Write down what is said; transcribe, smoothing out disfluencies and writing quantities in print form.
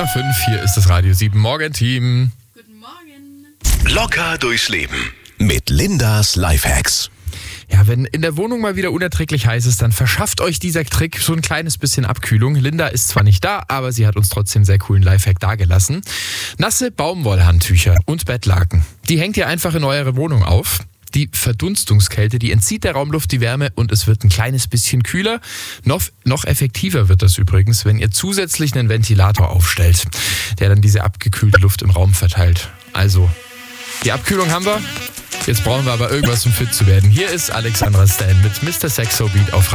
8:05, hier ist das Radio 7 Morgenteam. Guten Morgen. Locker durchs Leben mit Lindas Lifehacks. Ja, wenn in der Wohnung mal wieder unerträglich heiß ist, dann verschafft euch dieser Trick so ein kleines bisschen Abkühlung. Linda ist zwar nicht da, aber sie hat uns trotzdem sehr coolen Lifehack dagelassen. Nasse Baumwollhandtücher und Bettlaken. Die hängt ihr einfach in eure Wohnung auf. Die Verdunstungskälte, die entzieht der Raumluft die Wärme und es wird ein kleines bisschen kühler. Noch effektiver wird das übrigens, wenn ihr zusätzlich einen Ventilator aufstellt, der dann diese abgekühlte Luft im Raum verteilt. Also, die Abkühlung haben wir. Jetzt brauchen wir aber irgendwas, um fit zu werden. Hier ist Alexandra Stan mit Mr. Saxo Beat auf